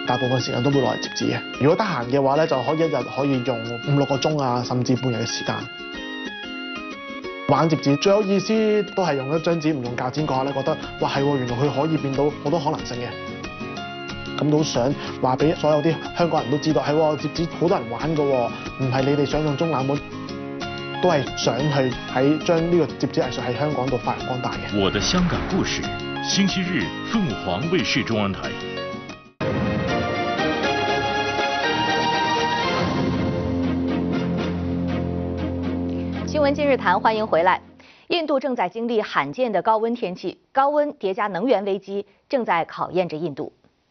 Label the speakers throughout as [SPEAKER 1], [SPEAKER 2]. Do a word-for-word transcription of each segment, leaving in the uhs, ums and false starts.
[SPEAKER 1] 大部分時間都會攞嚟摺紙嘅。如果得閒嘅話咧，就可以一日可以用五六個鐘啊，甚至半日嘅時間。玩摺紙最有意思都係用一張紙唔用鉸剪嗰下咧，覺得哇係喎，原來佢可以變到好多可能性嘅。咁都想話俾所有啲香港人都知道，係喎，摺紙好多人玩㗎喎，唔係你哋想象中那麼。都係想去喺將呢個摺紙藝術喺香港度發揚光大嘅。
[SPEAKER 2] 我的香港故事，星期日凤凰衛視中央台。
[SPEAKER 3] 新闻今日谈，欢迎回来。印度正在经历罕见的高温天气，高温叠加能源危机，正在考验着印度。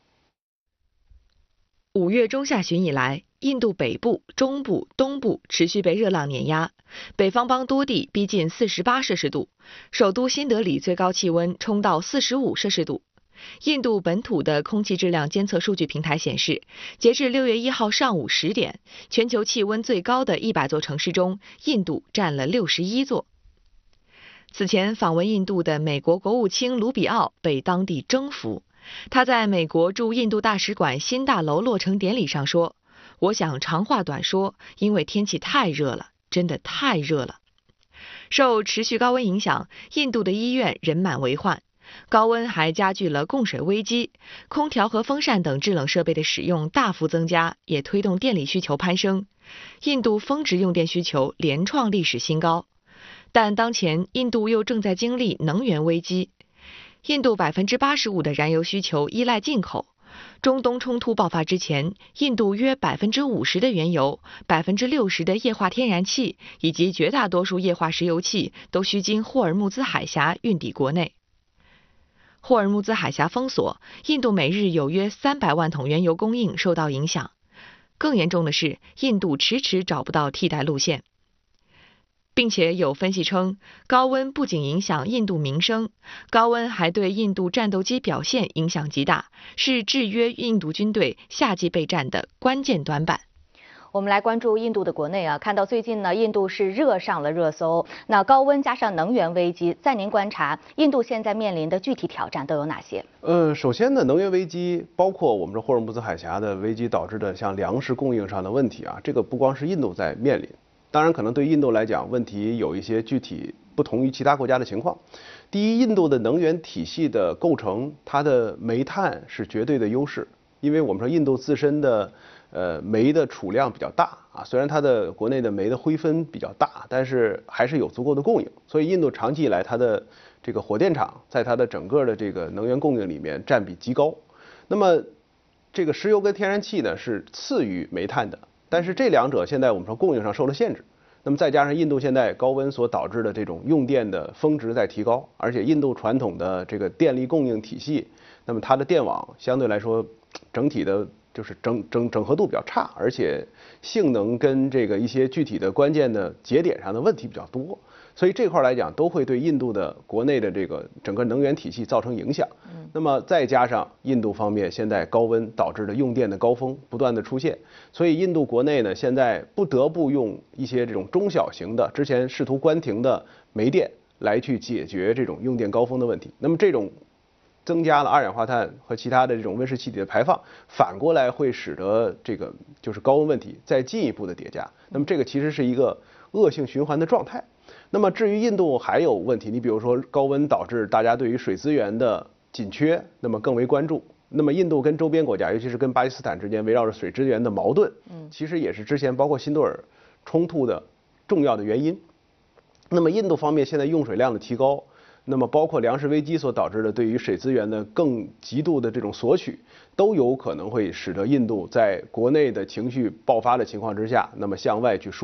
[SPEAKER 4] 五月中下旬以来，印度北部、中部、东部持续被热浪碾压，北方邦多地逼近四十八摄氏度，首都新德里最高气温冲到四十五摄氏度。印度本土的空气质量监测数据平台显示，截至六月一号上午十点，全球气温最高的一百座城市中，印度占了六十一座。此前访问印度的美国国务卿卢比奥被当地征服。他在美国驻印度大使馆新大楼落成典礼上说：“我想长话短说，因为天气太热了，真的太热了。”受持续高温影响，印度的医院人满为患。高温还加剧了供水危机，空调和风扇等制冷设备的使用大幅增加，也推动电力需求攀升。印度峰值用电需求连创历史新高。但当前印度又正在经历能源危机。印度百分之八十五的燃油需求依赖进口。中东冲突爆发之前，印度约百分之五十的原油、百分之六十的液化天然气以及绝大多数液化石油气都需经霍尔木兹海峡运抵国内。霍尔木兹海峡封锁，印度每日有约三百万桶原油供应受到影响。更严重的是，印度迟迟找不到替代路线。并且有分析称，高温不仅影响印度民生，高温还对印度战斗机表现影响极大，是制约印度军队夏季备战的关键短板。
[SPEAKER 3] 我们来关注印度的国内啊，看到最近呢，印度是热上了热搜。那高温加上能源危机，在您观察，印度现在面临的具体挑战都有哪些？
[SPEAKER 5] 呃，首先呢，能源危机包括我们说霍尔木兹海峡的危机导致的像粮食供应上的问题啊，这个不光是印度在面临。当然，可能对印度来讲，问题有一些具体不同于其他国家的情况。第一，印度的能源体系的构成，它的煤炭是绝对的优势，因为我们说印度自身的呃煤的储量比较大啊，虽然它的国内的煤的灰分比较大，但是还是有足够的供应，所以印度长期以来它的这个火电厂在它的整个的这个能源供应里面占比极高。那么这个石油跟天然气呢是次于煤炭的。但是这两者现在我们说供应上受了限制，那么再加上印度现在高温所导致的这种用电的峰值在提高，而且印度传统的这个电力供应体系，那么它的电网相对来说整体的就是整整整合度比较差，而且性能跟这个一些具体的关键的节点上的问题比较多，所以这块来讲都会对印度的国内的这个整个能源体系造成影响。那么再加上印度方面现在高温导致的用电的高峰不断的出现，所以印度国内呢现在不得不用一些这种中小型的之前试图关停的煤电来去解决这种用电高峰的问题。那么这种增加了二氧化碳和其他的这种温室气体的排放，反过来会使得这个就是高温问题再进一步的叠加。那么这个其实是一个恶性循环的状态。那么至于印度还有问题，你比如说高温导致大家对于水资源的紧缺，那么更为关注。那么印度跟周边国家，尤其是跟巴基斯坦之间围绕着水资源的矛盾，嗯，其实也是之前包括新多尔冲突的重要的原因。那么印度方面现在用水量的提高，那么包括粮食危机所导致的对于水资源的更极度的这种索取，都有可能会使得印度在国内的情绪爆发的情况之下，那么向外去输。